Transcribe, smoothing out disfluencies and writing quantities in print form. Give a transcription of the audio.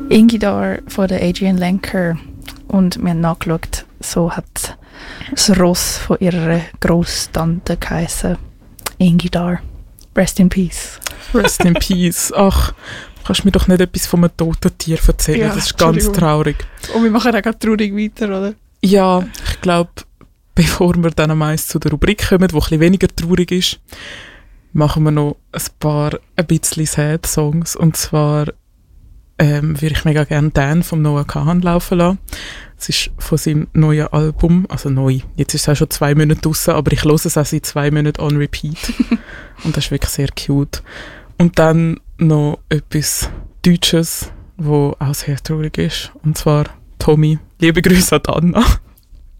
Ingidar von der Adrienne Lenker. Und wir haben nachgeschaut, so hat das Ross von ihrer Grosstante geheissen. Ingidar. Rest in peace. Rest in peace. Ach, kannst du mir doch nicht etwas von einem toten Tier erzählen? Ja, das ist ganz traurig. Und wir machen auch gerade traurig weiter, oder? Ja, ich glaube, bevor wir dann meist zu der Rubrik kommen, die ein bisschen weniger traurig ist, machen wir noch ein bisschen Sad-Songs. Und zwar würde ich mega gerne Dan vom Noah Kahan laufen lassen. Es ist von seinem neuen Album, also neu, jetzt ist es auch schon 2 Monate draussen, aber ich höre es auch seit 2 Monaten on repeat. Und das ist wirklich sehr cute. Und dann noch etwas Deutsches, wo auch sehr traurig ist. Und zwar Tommy. Liebe Grüße an Anna.